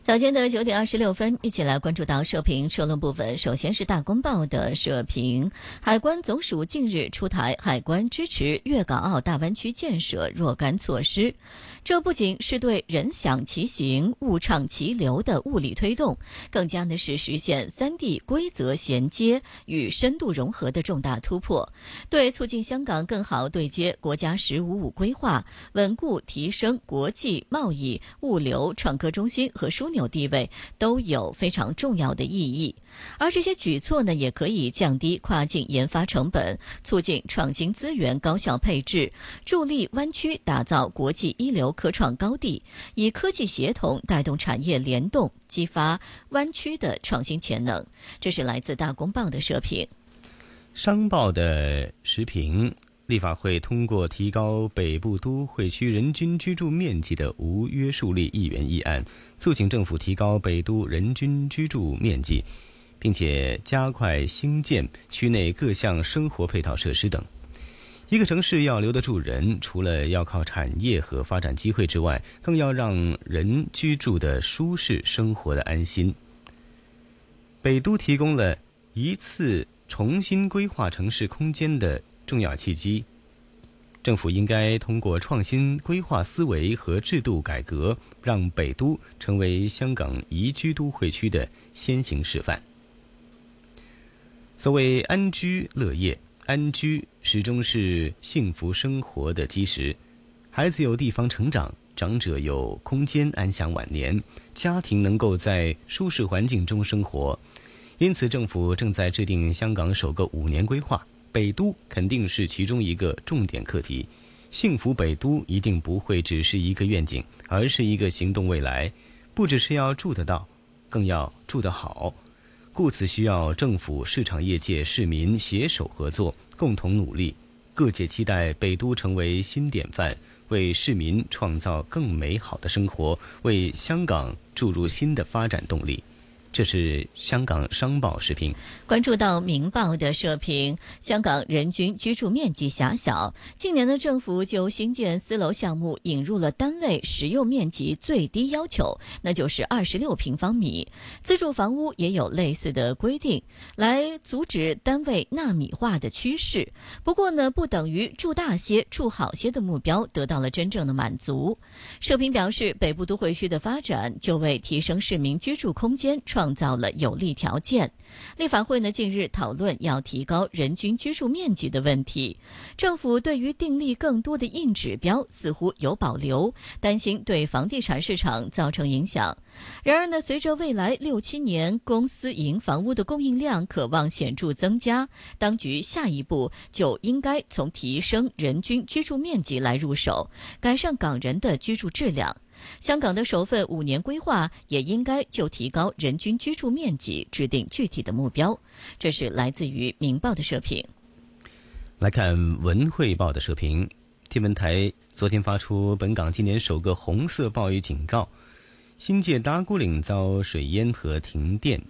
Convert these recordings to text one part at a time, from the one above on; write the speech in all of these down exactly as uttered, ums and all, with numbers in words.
早间的九点二十六分，一起来关注到社评社论部分。首先是大公报的社评，海关总署近日出台海关支持粤港澳大湾区建设若干措施，这不仅是对人享其行、物畅其流的物理推动，更加的是实现三地规则衔接与深度融合的重大突破，对促进香港更好对接国家“十五五”规划，稳固提升国际贸易、物流、创科中心和枢纽地位都有非常重要的意义。而这些举措呢，也可以降低跨境研发成本，促进创新资源高效配置，助力湾区打造国际一流科创高地，以科技协同带动产业联动，激发湾区的创新潜能。这是来自大公报的社评。 商报的时评，立法会通过提高北部都会区人均居住面积的无约束力议员议案，促请政府提高北都人均居住面积，并且加快兴建区内各项生活配套设施等。一个城市要留得住人，除了要靠产业和发展机会之外，更要让人居住的舒适，生活的安心。北都提供了一次重新规划城市空间的重要契机，政府应该通过创新规划思维和制度改革，让北都成为香港宜居都会区的先行示范。所谓安居乐业，安居始终是幸福生活的基石。孩子有地方成长，长者有空间安享晚年，家庭能够在舒适环境中生活。因此，政府正在制定香港首个五年规划，北都肯定是其中一个重点课题。幸福北都一定不会只是一个愿景，而是一个行动未来，不只是要住得到，更要住得好。故此需要政府、市场业界、市民携手合作，共同努力。各界期待北都成为新典范，为市民创造更美好的生活，为香港注入新的发展动力。这是香港商报时评。 关注到明报的社评，香港人均居住面积狭小，近年的政府就新建私楼项目引入了单位实用面积最低要求，那就是二十六平方米。自住房屋也有类似的规定，来阻止单位纳米化的趋势。不过呢，不等于住大些、住好些的目标得到了真正的满足。社评表示，北部都会区的发展就为提升市民居住空间创造了有利条件。立法会呢近日讨论要提高人均居住面积的问题，政府对于订立更多的硬指标似乎有保留，担心对房地产市场造成影响。然而呢，随着未来六七年公私营房屋的供应量可望显著增加，当局下一步就应该从提升人均居住面积来入手，改善港人的居住质量。香港的首份五年规划也应该就提高人均居住面积制定具体的目标。这是来自于明报的社评。 来看文汇报的社评，天文台昨天发出本港今年首个红色暴雨警告，新界打鼓岭遭水淹和停电。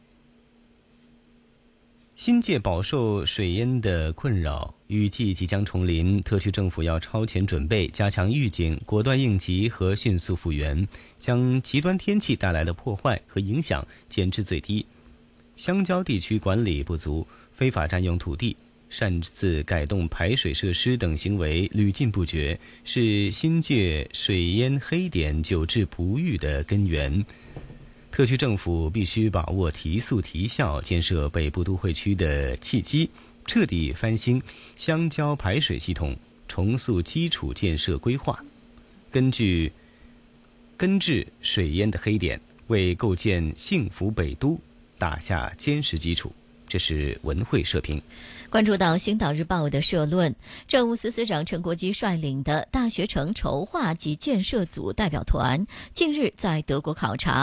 新界饱受水淹的困扰，雨季即将重临，特区政府要超前准备，加强预警，果断应急和迅速复原，将极端天气带来的破坏和影响减至最低。乡郊地区管理不足、非法占用土地、擅自改动排水设施等行为屡禁不绝，是新界水淹黑点久治不愈的根源。特区政府必须把握提速提效建设北部都会区的契机，彻底翻新乡郊排水系统，重塑基础建设规划，根据根治水淹的黑点，为构建幸福北都打下坚实基础。这是文汇社评。 关注到《星岛日报》的社论，政务司司长陈国基率领的大学城筹划及建设组代表团近日在德国考察。